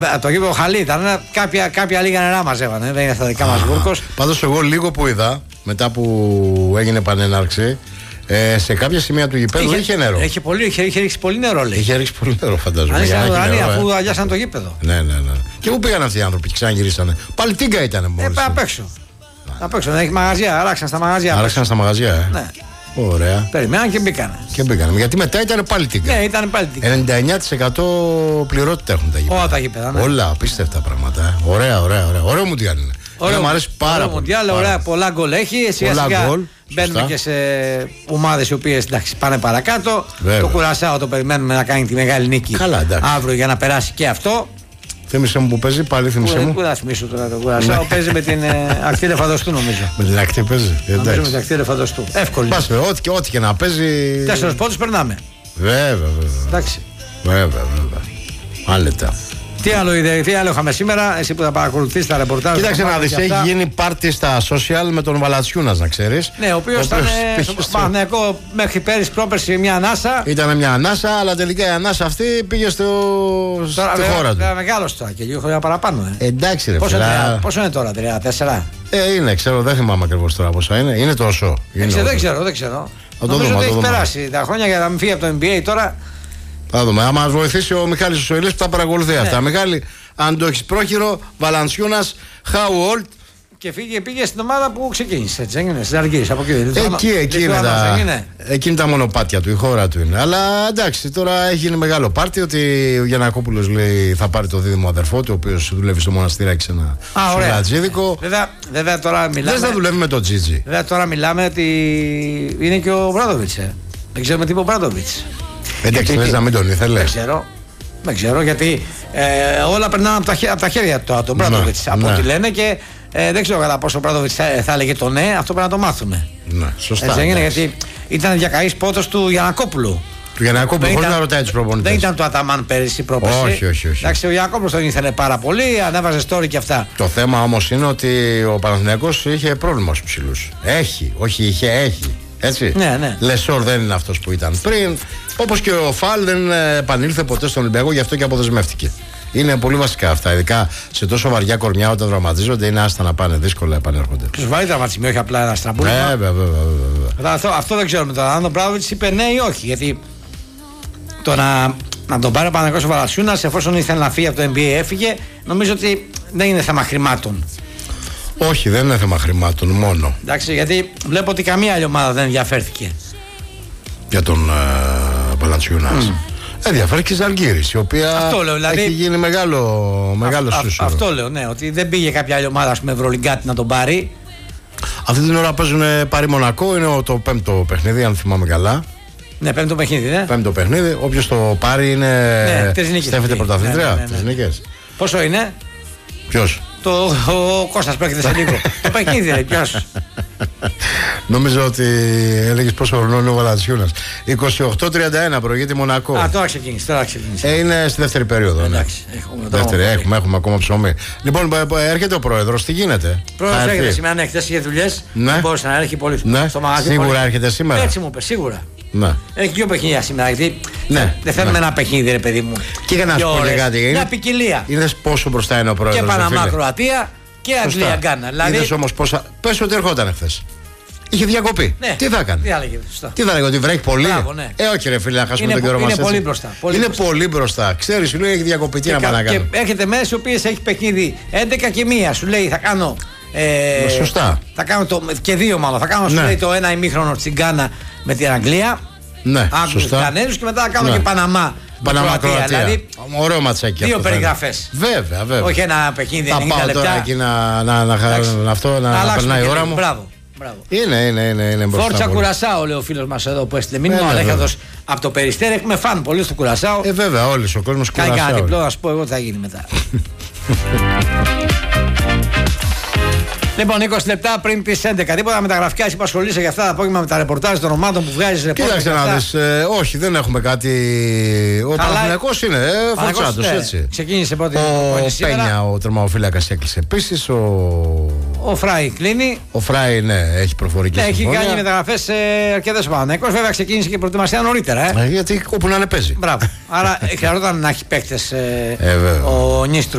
Το γήπεδο χαλί ήταν. Κάποια λίγα νερά μαζεύανε. Δεν είναι στα δικά μας Βούρκος. Πάντως, εγώ λίγο που είδα μετά που έγινε επανέναρξη. Σε κάποια σημεία του γηπέδου είχε νερό. Είχε ρίξει πολύ νερό, λέει. Είχε ρίξει πολύ νερό, φαντάζομαι. Αν ήταν Ουρανία, αφού αγιάσαν το γήπεδο. Ναι. Και πού πήγαν αυτοί οι άνθρωποι και ξαναγυρίσανε. Πάλι τίγκα ήταν μόλις. Απ' έξω. Απ' έξω, δεν έχει μαγαζιά. Άραξαν στα μαγαζιά. Ναι. Ωραία. Περιμέναν και μπήκανε. Γιατί μετά ήταν πάλι τίγκα. Ναι, ήταν πάλι τίγκα. 99% πληρότητα έχουν τα γήπεδα. Όλα τα γήπεδα. Ναι. Όλα απίστευτα πράγματα. Ωραία. Ωραίο Μουντιάλ είναι. Μου αρέσει πάρα πολύ. Ωραία, πολλά γκολ έχει. Σιγά-σιγά μπαίνουμε και σε ομάδες οι οποίες πάνε παρακάτω. Βέβαια. Το Κουρασάο το περιμένουμε να κάνει τη μεγάλη νίκη αύριο για να περάσει και αυτό. Θύμισε μου που παίζει, πάλι θύμισε μου. Πού να θυμίσω τώρα το Κουρασάο. Παίζει με την Ακτή Ελεφαντοστού, νομίζω. Με την Ακτή παίζει. Με την Ακτή Ελεφαντοστού. Εύκολη. Ό,τι και να παίζει. 4 πόντους περνάμε. Βέβαια. Εντάξει. Βέβαια. Άνετα. Τι άλλο είχαμε σήμερα, εσύ που θα παρακολουθείς τα ρεπορτάζ. Κοίταξε να δεις, έχει γίνει πάρτι στα social με τον Βαλαντσιούνας, να ξέρεις. Ναι, ο οποίος ήταν στο Παναθηναϊκό μέχρι πέρυσι πρόπερσι μια ανάσα. Ήταν μια ανάσα, αλλά τελικά η ανάσα αυτή πήγε στη χώρα του. Βέβαια μεγάλος τώρα και λίγο χρόνια παραπάνω. Εντάξει, ρε φίλε. Πόσο είναι τώρα, 3-4? Είναι, ξέρω, δεν θυμάμαι ακριβώς τώρα πόσα είναι. Είναι τόσο. Δεν ξέρω. Νομίζω ότι έχει περάσει τα χρόνια για να μην φύγει από το NBA τώρα. Θα δούμε. Αν μας βοηθήσει ο Μιχάλης ο Σοηλής που θα παρακολουθεί αυτά. Μιχάλη, αν το έχεις πρόχειρο, Βαλαντσιούνας, how old. Και πήγε στην ομάδα που ξεκίνησε. Έτσι, έγινε στην Αργύρης. Από εκεί είναι τα μονοπάτια του, η χώρα του είναι. Αλλά εντάξει, τώρα έχει γίνει μεγάλο πάρτι ότι ο Γιαννακόπουλος λέει θα πάρει το δίδυμο αδερφό του, ο οποίος δουλεύει στο μοναστήρι σε ένα σουρατζίδικο. Βέβαια τώρα μιλάμε. Δεν θα δουλεύει με τον Τζίτζι. Βέβαια τώρα μιλάμε ότι είναι και ο Μπράντοβιτς. Δεν ξέρουμε τι είπε ο Μπράντοβιτς. Εντάξει, θες να μην τον ήθελε. Δεν ξέρω γιατί όλα περνάνε από τα χέρια του τον Μπράντοβιτς. Από ό,τι λένε και δεν ξέρω κατά πόσο ο Μπράντοβιτς θα έλεγε το ναι, αυτό πρέπει να το μάθουμε. Ναι, σωστά. Έτσι έγινε, γιατί ήταν διακαής πότος του Γιαννακόπουλου. Του Γιαννακόπουλου, χωρίς να ρωτάει τους προπονητές. Δεν ήταν του Αταμάν πέρυσι πρόπερσι. Όχι. Εντάξει, ο Γιαννακόπουλος τον ήθελε πάρα πολύ, ανέβαζε story και αυτά. Το θέμα όμως είναι ότι ο Παναθηναϊκός είχε πρόβλημα στους ψηλούς. Έχει. Έτσι. Ναι. Λεσόρ δεν είναι αυτός που ήταν πριν. Όπως και ο Φαλ δεν επανήλθε ποτέ στον Ολυμπιακό, γι' αυτό και αποδεσμεύτηκε. Είναι πολύ βασικά αυτά. Ειδικά σε τόσο βαριά κορμιά όταν τραυματίζονται, είναι άστα να πάνε, δύσκολα επανέρχονται. Του βαρύ τραυματισμό, όχι απλά ένα στραμπούλημα. Βέβαια. Αυτό δεν ξέρουμε τώρα. Αν ο Μπράντοβιτς είπε ναι ή όχι. Γιατί το να τον πάρει ο Παναθηναϊκός ο Βαλαντσιούνας, εφόσον ήθελε να φύγει από το NBA, έφυγε. Νομίζω ότι δεν είναι θέμα χρημάτων. Όχι, δεν είναι θέμα χρημάτων μόνο. Εντάξει, γιατί βλέπω ότι καμία άλλη ομάδα δεν ενδιαφέρθηκε για τον Βαλαντσιούνας. Ενδιαφέρθηκε η Ζαλγκίρις, η οποία έχει γίνει μεγάλο σούσουρο. Αυτό λέω, ναι, ότι δεν πήγε κάποια άλλη ομάδα με Ευρωλιγκάτη να τον πάρει. Αυτή την ώρα παίζουν Πάρη Μονακό, είναι το 5ο παιχνίδι, αν θυμάμαι καλά. Ναι, 5ο παιχνίδι, ναι. 5ο παιχνίδι. Όποιος το πάρει είναι. Στέφεται πρωταθλήτρια. Πόσο είναι? Ποιος? Ο Κώστας που έρχεται σε λίγο. Το παιχνίδι είναι, ποιος? Νομίζω ότι έλεγες πόσο χρονών είναι ο Βαλαντσιούνας. 28-31 προηγείται Μονακό. Τώρα ξεκίνησε. Είναι στη δεύτερη περίοδο. Εντάξει, έχουμε ακόμα ψωμί. Λοιπόν, έρχεται ο πρόεδρος, τι γίνεται? Πρόεδρος έρχεται σήμερα, ναι, χθες είχε δουλειές. Δεν μπορούσε να έρχει πολύ στο μαγαζί. Σίγουρα έρχεται σήμερα. Έτσι μου είπε, σίγουρα. Ναι. Έχει δύο παιχνίδια σήμερα. Γιατί δεν θέλουμε ένα παιχνίδι, ρε παιδί μου. Και για να σου πω κάτι. Μια ποικιλία. Είδες πόσο μπροστά είναι ο πρόεδρος? Και Παναμά, Κροατία και Αγγλία, Γκάνα. Είδες όμως πόσα. Πες ότι ερχόταν χθες. Είχε διακοπή. Ναι. Τι θα έκανε? Τι θα έλεγε, ότι βρέχει πολύ? Όχι, ρε φίλε, να χάσουμε τον καιρό μας. Είναι πολύ μπροστά. Είναι πολύ μπροστά. Ξέρεις, σου λέει έχει διακοπή. Τι να πάει να κάνει? Και έρχεται μέρες οι οποίες έχει παιχνίδι 11 και 1. Σου λέει θα κάνω. Σωστά. Θα κάνω και 2 μάλλον. Θα κάνω, σου λέει, το ένα ημίχρονο στην Γκάνα με την Αγγλία. Ναι, σωστά. Κανένους και μετά θα κάνω και Παναμά. Κροατία. Δηλαδή, ωραίο ματσάκι. 2 περιγραφές. Βέβαια. Όχι ένα παιχνίδι 90 λεπτά. Θα πάω τώρα εκεί να περνάει η ώρα μου. Μπράβο. Είναι μπροστά. Φόρτσα Κουρασάο, λέει ο φίλος μας εδώ που έστειλε μήνυμα. Αλέξανδρος από το Περιστέρι. Έχουμε φαν πολύ στο Κουρασάο. Βέβαια, όλος ο κόσμος Κουρασάο. Κάνει κάτι διπλό, να σου πω εγώ τι θα γίνει μετά. Λοιπόν, 20 λεπτά πριν τις 11. Τίποτα μεταγραφικά, εσύ που ασχολείσαι για αυτά τα απόγευμα με τα ρεπορτάζ των ομάδων που βγάζεις ρεπορτάζ? Κοίταξε να δεις, όχι, δεν έχουμε κάτι. Ο Παναθηναϊκός είναι φορτσάτος, έτσι. Ξεκίνησε πρώτη. Ο Πένια, ο τερματοφύλακας, έκλεισε επίσης. Ο Ο Φράι κλείνει. Ο Φράι, ναι, έχει προφορική συμφωνία. Έχει κάνει μεταγραφές σε αρκετές ομάδες. Βέβαια ξεκίνησε και η προετοιμασία νωρίτερα. Γιατί όπου να είναι παίζει. Μπράβο. Άρα χρειαζόταν να έχει παίκτες ο Νίστρου.